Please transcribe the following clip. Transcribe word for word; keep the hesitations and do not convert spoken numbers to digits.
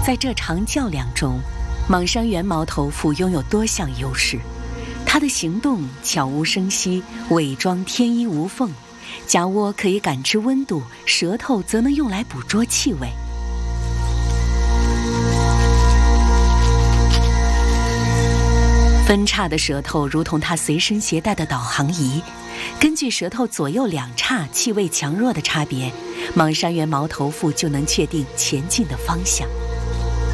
在这场较量中，蟒山猿猫头腹拥有多项优势。它的行动悄无声息，伪装天衣无缝，假窝可以感知温度，舌头则能用来捕捉气味。分叉的舌头如同它随身携带的导航仪，根据舌头左右两叉气味强弱的差别，蟒山猿猫头腹就能确定前进的方向。